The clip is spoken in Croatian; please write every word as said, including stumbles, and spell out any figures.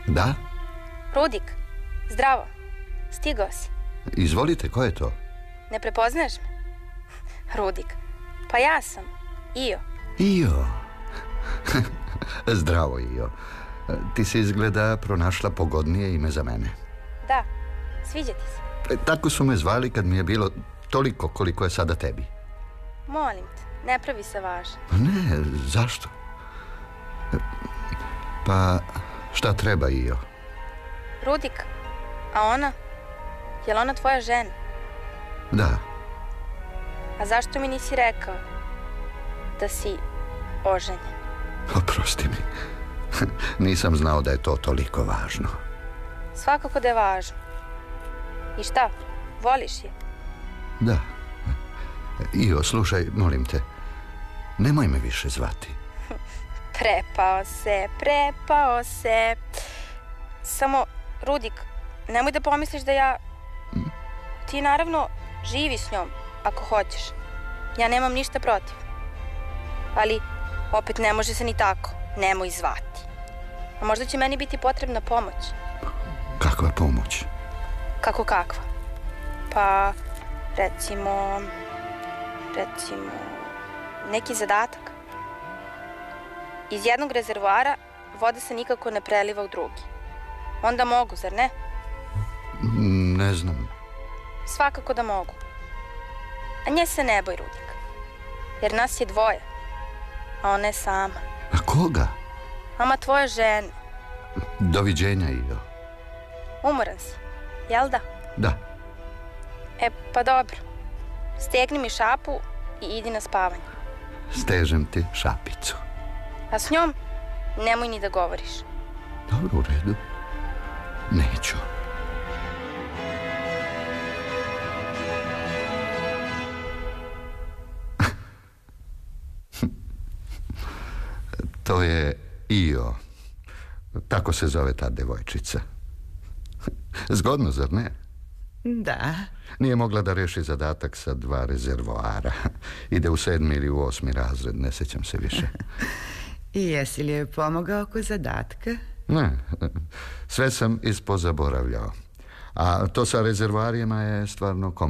Da? Rudik, zdravo. Stigao si. Izvolite, ko je to? Ne prepoznaješ me? Rudik, pa ja sam, Io. Io. Zdravo, Io. Ti si izgleda pronašla pogodnije ime za mene. Da, sviđa ti se. Tako su me zvali kad mi je bilo toliko koliko je sada tebi. Molim te, ne pravi se važan. Ne, zašto? Pa, šta treba, Io? Rudik, a ona? Je li ona tvoja žena? Da. A zašto mi nisi rekao da si oženjen? Oprosti mi. Nisam znao da je to toliko važno. Svakako da je važno. I šta, voliš je? Da. Io, slušaj, molim te, nemoj me više zvati. Prepao se, prepao se. Samo, Rudik, nemoj da pomisliš da ja... Ti naravno živi s njom, ako hoćeš. Ja nemam ništa protiv. Ali, opet ne može se ni tako. Nemoj zvati. A možda će meni biti potrebna pomoć. Kakva pomoć? Kako kakva? Pa, recimo... Recimo... Neki zadatak. Iz jednog rezervoara voda se nikako ne preliva u drugi. Onda mogu, zar ne? Ne znam. Svakako da mogu. A nje se ne boj, Rudik. Jer nas je dvoje. A ona je sama. A koga? Ama tvoje žene. Doviđenja, Io. Umoran si, jel da? Da. E, pa dobro. Stegni mi šapu i idi na spavanje. Stežem ti šapicu. A s njom nemoj ni da govoriš. Dobro, u redu. Neću. To je Io. Tako se zove ta devojčica. Zgodno, zar ne? Da. Nije mogla da reši zadatak sa dva rezervoara. Ide u sedmi ili u osmi razred, ne sjećam se više. I jesi li joj pomogao oko zadatka? Ne, sve sam ispozaboravljao. A to sa rezervoarima je stvarno komplikovano.